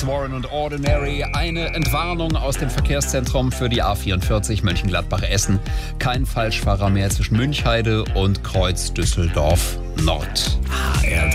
Alex Warren und Ordinary. Eine Entwarnung aus dem Verkehrszentrum für die A44 Mönchengladbach-Essen. Kein Falschfahrer mehr zwischen Münchheide und Kreuz Düsseldorf Nord.